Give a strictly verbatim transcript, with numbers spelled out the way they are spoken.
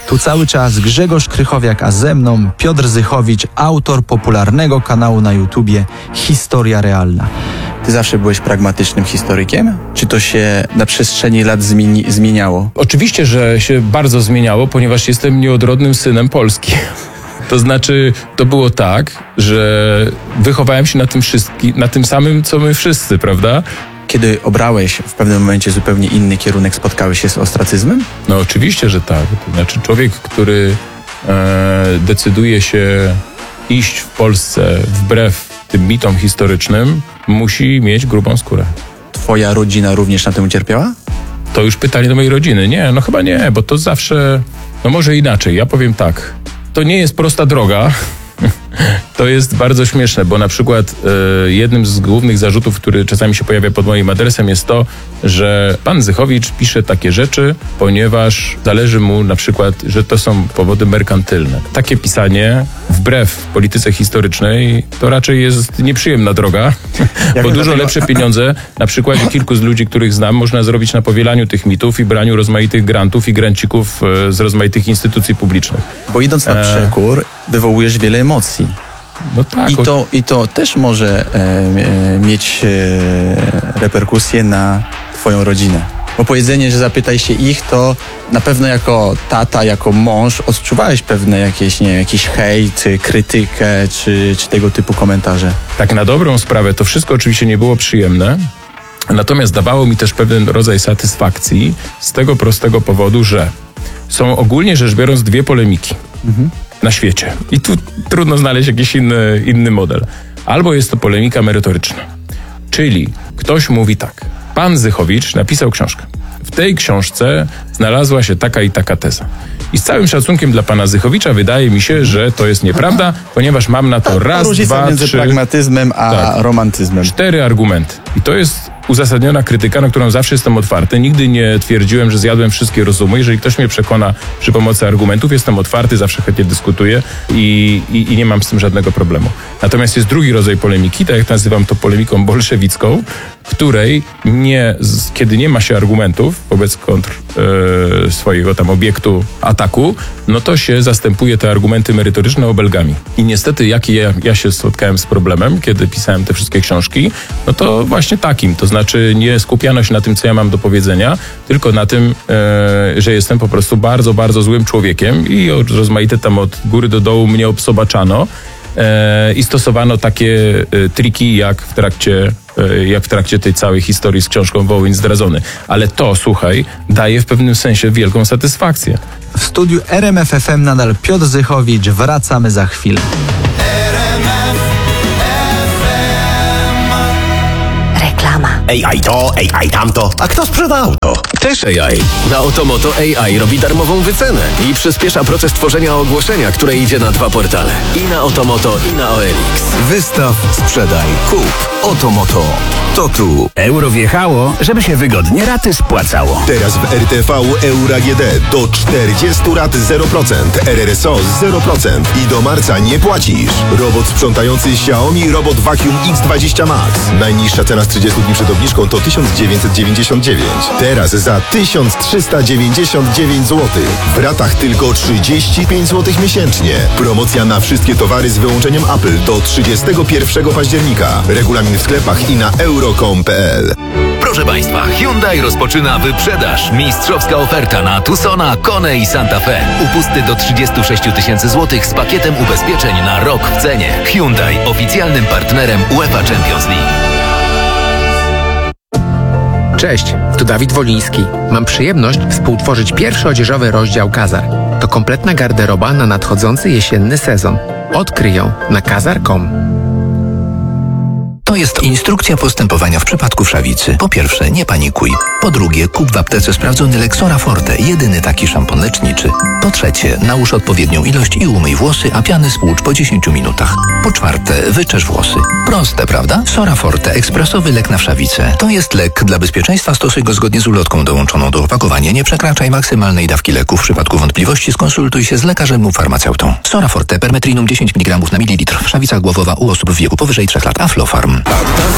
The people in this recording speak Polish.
Tu cały czas Grzegorz Krychowiak, a ze mną Piotr Zychowicz, autor popularnego kanału na YouTubie Historia Realna. Ty zawsze byłeś pragmatycznym historykiem? Czy to się na przestrzeni lat zmieni- zmieniało? Oczywiście, że się bardzo zmieniało, ponieważ jestem nieodrodnym synem Polski. To znaczy, to było tak, że wychowałem się na tym wszystkim, na tym samym, co my wszyscy, prawda? Kiedy obrałeś w pewnym momencie zupełnie inny kierunek, spotkałeś się z ostracyzmem? No oczywiście, że tak. To znaczy człowiek, który e, decyduje się iść w Polsce wbrew tym mitom historycznym, musi mieć grubą skórę. Twoja rodzina również na tym ucierpiała? To już pytanie do mojej rodziny. Nie, no chyba nie, bo to zawsze, no może inaczej. Ja powiem tak, to nie jest prosta droga. To jest bardzo śmieszne, bo na przykład e, jednym z głównych zarzutów, który czasami się pojawia pod moim adresem, jest to, że pan Zychowicz pisze takie rzeczy, ponieważ zależy mu na przykład, że to są powody merkantylne. Takie pisanie, wbrew polityce historycznej, to raczej jest nieprzyjemna droga, bo dużo lepsze pieniądze, na przykład kilku z ludzi, których znam, można zrobić na powielaniu tych mitów i braniu rozmaitych grantów i grancików e, z rozmaitych instytucji publicznych. Bo idąc na przekór, wywołujesz wiele emocji. No tak, I, to, I to też może e, e, mieć e, reperkusje na twoją rodzinę. Bo powiedzenie, że zapytaj się ich, to na pewno jako tata, jako mąż odczuwałeś pewne jakieś, nie wiem, jakiś hejt, krytykę, czy, czy tego typu komentarze. Tak na dobrą sprawę, to wszystko oczywiście nie było przyjemne, natomiast dawało mi też pewien rodzaj satysfakcji z tego prostego powodu, że są ogólnie rzecz biorąc dwie polemiki. Mhm. Na świecie. I tu trudno znaleźć jakiś inny, inny model. Albo jest to polemika merytoryczna. Czyli ktoś mówi tak. Pan Zychowicz napisał książkę. W tej książce znalazła się taka i taka teza. I z całym szacunkiem dla pana Zychowicza wydaje mi się, że to jest nieprawda, ponieważ mam na to raz, różnica dwa, między trzy... pragmatyzmem a tak, romantyzmem. Cztery argumenty. I to jest uzasadniona krytyka, na którą zawsze jestem otwarty. Nigdy nie twierdziłem, że zjadłem wszystkie rozumy. Jeżeli ktoś mnie przekona przy pomocy argumentów, jestem otwarty, zawsze chętnie dyskutuję i, i, i nie mam z tym żadnego problemu. Natomiast jest drugi rodzaj polemiki, tak jak nazywam to polemiką bolszewicką, której nie, kiedy nie ma się argumentów wobec kontr e, swojego tam obiektu ataku, no to się zastępuje te argumenty merytoryczne obelgami. I niestety, jaki ja, ja się spotkałem z problemem, kiedy pisałem te wszystkie książki, no to właśnie takim. To znaczy nie skupiano się na tym, co ja mam do powiedzenia, tylko na tym, e, że jestem po prostu bardzo, bardzo złym człowiekiem i rozmaite tam od góry do dołu mnie obsobaczano e, i stosowano takie e, triki, jak w trakcie jak w trakcie tej całej historii z książką Wołyń zdradzony. Ale to, słuchaj, daje w pewnym sensie wielką satysfakcję. W studiu R M F F M nadal Piotr Zychowicz. Wracamy za chwilę. Reklama. A I to, A I tamto. A kto sprzedał to? Też A I. Na Otomoto A I robi darmową wycenę i przyspiesza proces tworzenia ogłoszenia, które idzie na dwa portale. I na Otomoto, i na O L X. Wystaw, sprzedaj, kup. Otomoto. To tu. Euro wjechało, żeby się wygodnie raty spłacało. Teraz w R T V Euro A G D do czterdziestu rat zero procent, R R S O zero procent i do marca nie płacisz. Robot sprzątający Xiaomi Robot Vacuum X dwadzieścia Max. Najniższa cena z trzydziestu dni przed obniżką to tysiąc dziewięćset dziewięćdziesiąt dziewięć. Teraz za tysiąc trzysta dziewięćdziesiąt dziewięć złotych. W ratach tylko trzydzieści pięć złotych miesięcznie. Promocja na wszystkie towary z wyłączeniem Apple do trzydziestego pierwszego października. Regulamin w sklepach i na euro kropka com kropka p l. Proszę Państwa, Hyundai rozpoczyna wyprzedaż. Mistrzowska oferta na Tucsona, Kone i Santa Fe. Upusty do trzydziestu sześciu tysięcy złotych z pakietem ubezpieczeń na rok w cenie. Hyundai, oficjalnym partnerem UEFA Champions League. Cześć, tu Dawid Woliński. Mam przyjemność współtworzyć pierwszy odzieżowy rozdział Kazar. To kompletna garderoba na nadchodzący jesienny sezon. Odkryj ją na kazar kropka com. To jest instrukcja postępowania w przypadku wszawicy. Po pierwsze, nie panikuj. Po drugie, kup w aptece sprawdzony Lexora Forte, jedyny taki szampon leczniczy. Po trzecie, nałóż odpowiednią ilość i umyj włosy, a piany spłucz po dziesięciu minutach. Po czwarte, wyczesz włosy. Proste, prawda? Sora Forte, ekspresowy lek na wszawicę. To jest lek. Dla bezpieczeństwa stosuj go zgodnie z ulotką dołączoną do opakowania. Nie przekraczaj maksymalnej dawki leku. W przypadku wątpliwości skonsultuj się z lekarzem lub farmaceutą. Sora Forte, permetrinum dziesięć miligramów na mililitr. Wszawica głowowa u osób w wieku powyżej trzech lat. Aflofarm.